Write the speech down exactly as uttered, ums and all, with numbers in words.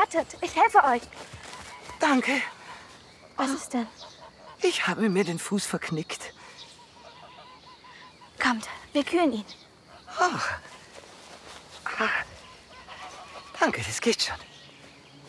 Wartet, ich helfe euch. Danke. Was ist denn? Ich habe mir den Fuß verknickt. Kommt, wir kühlen ihn. Oh. Ah. Danke, das geht schon.